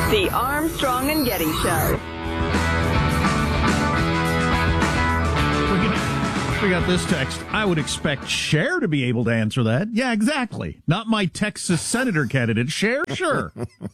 The Armstrong and Getty Show. We got this text. I would expect Cher to be able to answer that. Yeah, exactly. Not my Texas senator candidate. Cher, sure.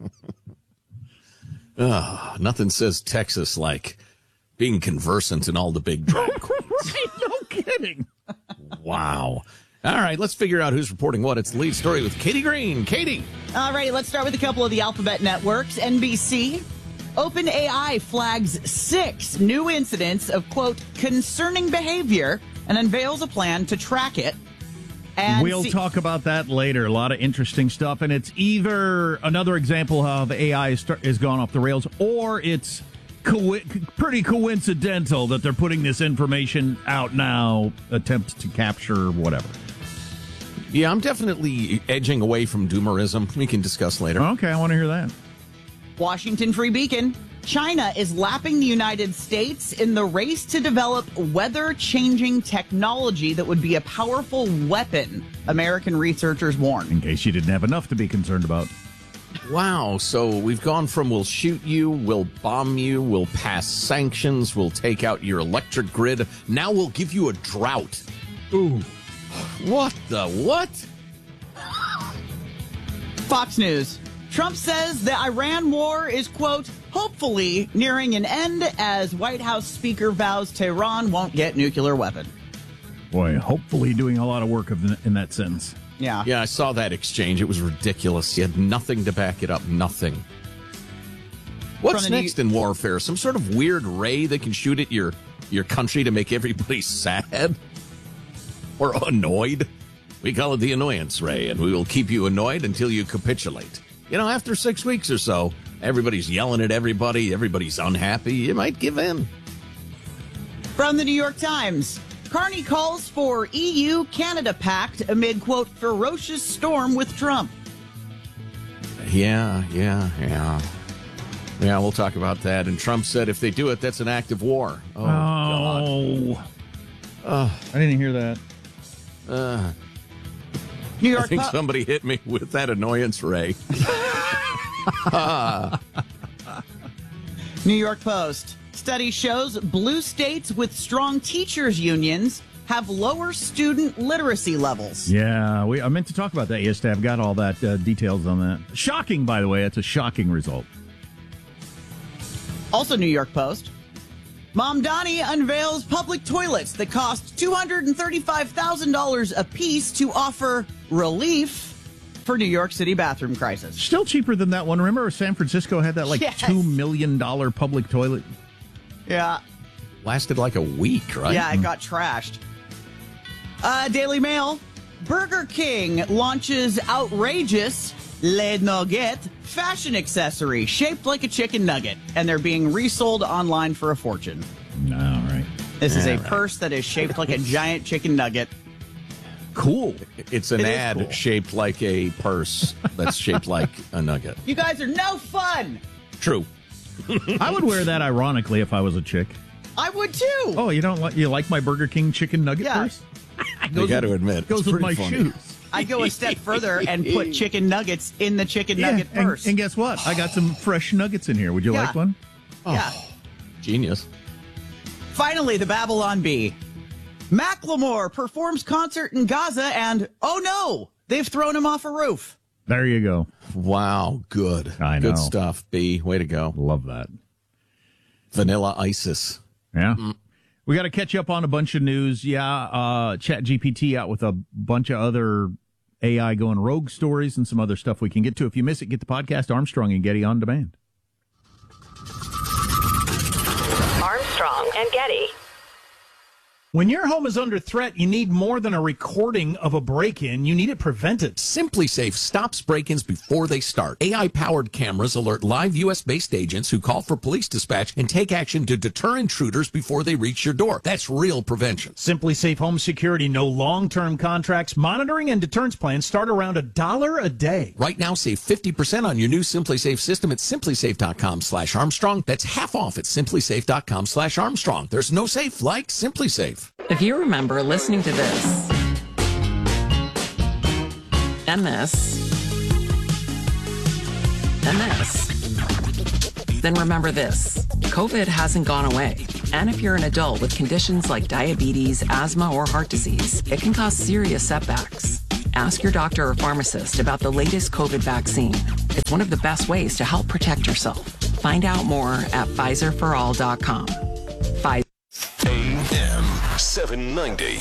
Nothing says Texas like being conversant in all the big drag queens. Right, no kidding. Wow. All right, let's figure out who's reporting what. It's the lead story with Katie Green. Katie. All right, let's start with a couple of the alphabet networks. NBC. OpenAI flags 6 new incidents of, quote, concerning behavior and unveils a plan to track it. And we'll talk about that later. A lot of interesting stuff. And it's either another example of AI has gone off the rails, or it's pretty coincidental that they're putting this information out now, attempt to capture whatever. Yeah, I'm definitely edging away from doomerism. We can discuss later. Okay, I want to hear that. Washington Free Beacon. China is lapping the United States in the race to develop weather-changing technology that would be a powerful weapon, American researchers warn. In case you didn't have enough to be concerned about. Wow, so we've gone from we'll shoot you, we'll bomb you, we'll pass sanctions, we'll take out your electric grid. Now we'll give you a drought. Ooh. What the what? Fox News. Trump says the Iran war is, quote, hopefully nearing an end as White House Speaker vows Tehran won't get nuclear weapon. Boy, hopefully doing a lot of work in that sentence. Yeah. Yeah, I saw that exchange. It was ridiculous. He had nothing to back it up. Nothing. What's next in warfare? Some sort of weird ray that can shoot at your country to make everybody sad or annoyed? We call it the annoyance ray, and we will keep you annoyed until you capitulate. You know, after 6 weeks or so, everybody's yelling at everybody. Everybody's unhappy. You might give in. From the New York Times. Carney calls for EU-Canada pact amid, quote, ferocious storm with Trump. Yeah, we'll talk about that. And Trump said if they do it, that's an act of war. Oh, God. I didn't hear that. New York I think somebody hit me with that annoyance ray. New York Post. Study shows blue states with strong teachers unions have lower student literacy levels. Yeah, I meant to talk about that yesterday. I've got all that details on that. Shocking, by the way. It's a shocking result. Also New York Post. Mamdani unveils public toilets that cost $235,000 apiece to offer relief for New York City bathroom crisis. Still cheaper than that one. Remember San Francisco had that $2 million public toilet? Yeah. Lasted like a week, right? Yeah, it got trashed. Daily Mail. Burger King launches outrageous Le Nugget fashion accessory shaped like a chicken nugget, and they're being resold online for a fortune. No, right. This is a purse that is shaped like a giant chicken nugget. Cool. It's an ad shaped like a purse that's shaped like a nugget. You guys are no fun. True. I would wear that ironically if I was a chick. I would too. Oh, you like my Burger King chicken nugget purse? I got to admit, goes with my shoes. I go a step further and put chicken nuggets in the chicken nugget purse. And guess what? I got some fresh nuggets in here. Would you like one? Oh, yeah. Genius. Finally, the Babylon Bee. Macklemore performs concert in Gaza and, oh no, they've thrown him off a roof. There you go. Wow, good. I know. Good stuff, B. Way to go. Love that. Vanilla ISIS. Yeah. We got to catch up on a bunch of news. Yeah, ChatGPT out with a bunch of other AI going rogue stories and some other stuff we can get to. If you miss it, get the podcast Armstrong and Getty on demand. Armstrong and Getty. When your home is under threat, you need more than a recording of a break-in. You need it prevented. SimpliSafe stops break-ins before they start. AI-powered cameras alert live U.S.-based agents who call for police dispatch and take action to deter intruders before they reach your door. That's real prevention. SimpliSafe Home Security. No long-term contracts. Monitoring and deterrence plans start around $1 a day. Right now, save 50% on your new SimpliSafe system at simplisafe.com/Armstrong. That's half off at simplisafe.com/Armstrong. There's no safe like SimpliSafe. If you remember listening to this, and this, and this, then remember this. COVID hasn't gone away. And if you're an adult with conditions like diabetes, asthma, or heart disease, it can cause serious setbacks. Ask your doctor or pharmacist about the latest COVID vaccine. It's one of the best ways to help protect yourself. Find out more at PfizerForAll.com. Pfizer. AM 790.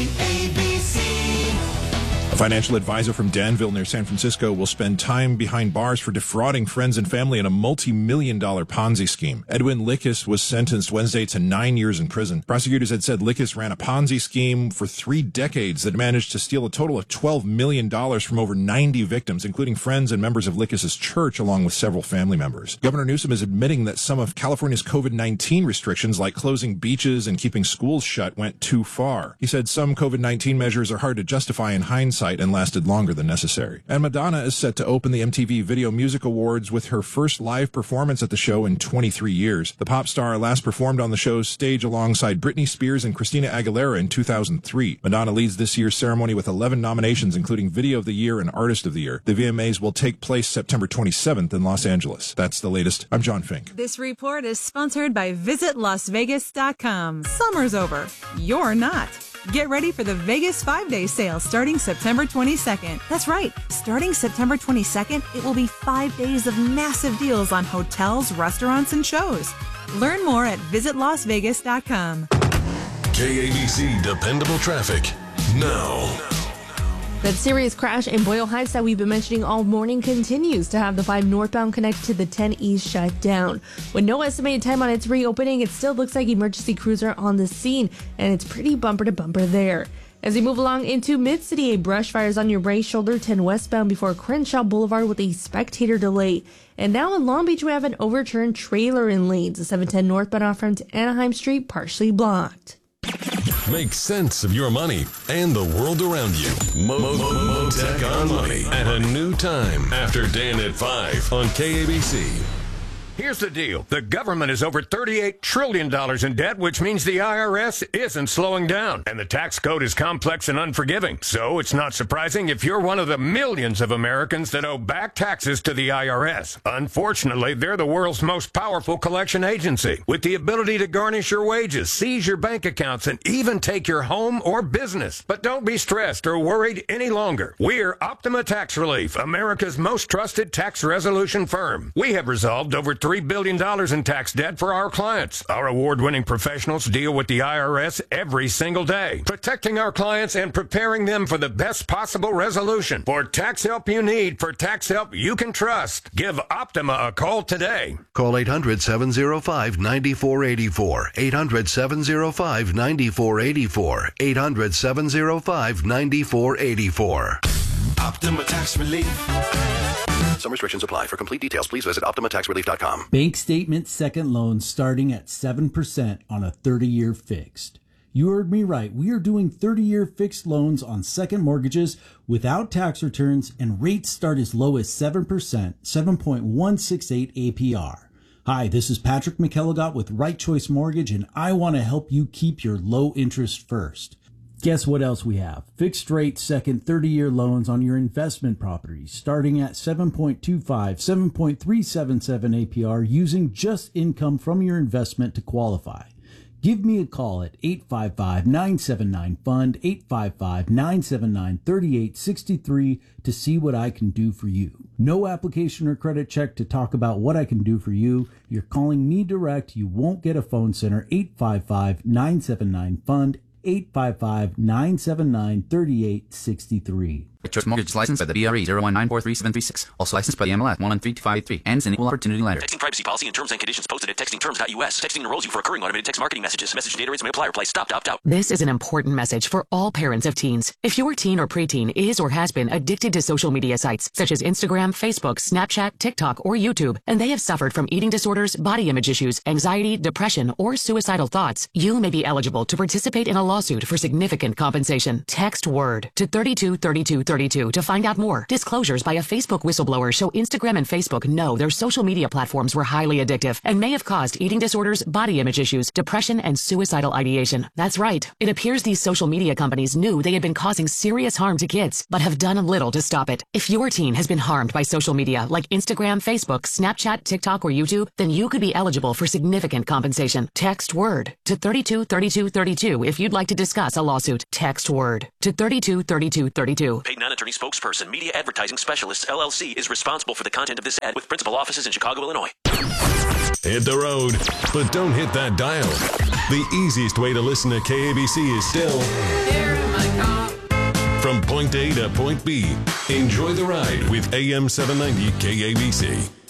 A financial advisor from Danville near San Francisco will spend time behind bars for defrauding friends and family in a multi-million-dollar Ponzi scheme. Edwin Lickis was sentenced Wednesday to 9 years in prison. Prosecutors had said Lickis ran a Ponzi scheme for 3 decades that managed to steal a total of $12 million from over 90 victims, including friends and members of Lickis' church, along with several family members. Governor Newsom is admitting that some of California's COVID-19 restrictions, like closing beaches and keeping schools shut, went too far. He said some COVID-19 measures are hard to justify in hindsight and lasted longer than necessary. And Madonna is set to open the MTV Video Music Awards with her first live performance at the show in 23 years. The pop star last performed on the show's stage alongside Britney Spears and Christina Aguilera in 2003. Madonna leads this year's ceremony with 11 nominations, including Video of the Year and Artist of the Year. The VMAs will take place September 27th in Los Angeles. That's the latest. I'm John Fink. This report is sponsored by VisitLasVegas.com. Summer's over. You're not. Get ready for the Vegas 5-day sale starting September 22nd. That's right. Starting September 22nd, it will be 5 days of massive deals on hotels, restaurants, and shows. Learn more at VisitLasVegas.com. KABC Dependable Traffic now. That serious crash in Boyle Heights that we've been mentioning all morning continues to have the 5 northbound connect to the 10 east shut down. With no estimated time on its reopening, it still looks like emergency crews are on the scene, and it's pretty bumper to bumper there. As we move along into Mid-City, a brush fire is on your right shoulder 10 westbound before Crenshaw Boulevard with a spectator delay. And now in Long Beach, we have an overturned trailer in lanes. The 710 northbound off from Anaheim Street partially blocked. Make sense of your money and the world around you. Motech on Money at a new time after Dan at 5 on KABC. Here's the deal. The government is over $38 trillion in debt, which means the IRS isn't slowing down. And the tax code is complex and unforgiving. So it's not surprising if you're one of the millions of Americans that owe back taxes to the IRS. Unfortunately, they're the world's most powerful collection agency, with the ability to garnish your wages, seize your bank accounts, and even take your home or business. But don't be stressed or worried any longer. We're Optima Tax Relief, America's most trusted tax resolution firm. We have resolved over $3 billion in tax debt for our clients. Our award-winning professionals deal with the IRS every single day, protecting our clients and preparing them for the best possible resolution. For tax help you need, for tax help you can trust, give Optima a call today. Call 800-705-9484. 800-705-9484. 800-705-9484. Optima Tax Relief. Some restrictions apply. For complete details, please visit OptimaTaxRelief.com. Bank statement second loans starting at 7% on a 30-year fixed. You heard me right. We are doing 30-year fixed loans on second mortgages without tax returns, and rates start as low as 7%, 7.168 APR. Hi, this is Patrick McElligott with Right Choice Mortgage, and I want to help you keep your low interest first. Guess what else we have? Fixed rate second 30-year loans on your investment properties starting at 7.25, 7.377 APR using just income from your investment to qualify. Give me a call at 855-979-FUND, 855-979-3863 to see what I can do for you. No application or credit check to talk about what I can do for you. You're calling me direct. You won't get a phone center. 855-979-FUND, 855-979-3863. Choice Mortgage licensed by the BRE 019433736. Also licensed by the MLS 1132583. Ends in equal opportunity lender. Texting privacy policy and terms and conditions posted at textingterms.us. Texting enrolls you for recurring automated text marketing messages. Message data rates may apply. Reply stop to opt out. This is an important message for all parents of teens. If your teen or preteen is or has been addicted to social media sites such as Instagram, Facebook, Snapchat, TikTok, or YouTube, and they have suffered from eating disorders, body image issues, anxiety, depression, or suicidal thoughts, you may be eligible to participate in a lawsuit for significant compensation. Text WORD to 323232. 3232 to find out more. Disclosures by a Facebook whistleblower show Instagram and Facebook know their social media platforms were highly addictive and may have caused eating disorders, body image issues, depression, and suicidal ideation. That's right. It appears these social media companies knew they had been causing serious harm to kids, but have done little to stop it. If your teen has been harmed by social media like Instagram, Facebook, Snapchat, TikTok, or YouTube, then you could be eligible for significant compensation. Text WORD to 323232 if you'd like to discuss a lawsuit. Text WORD to 323232. Paid non-attorney spokesperson, Media Advertising Specialists, LLC, is responsible for the content of this ad with principal offices in Chicago, Illinois. Hit the road, but don't hit that dial. The easiest way to listen to KABC is still here in my car. From point A to point B. Enjoy the ride with AM 790 KABC.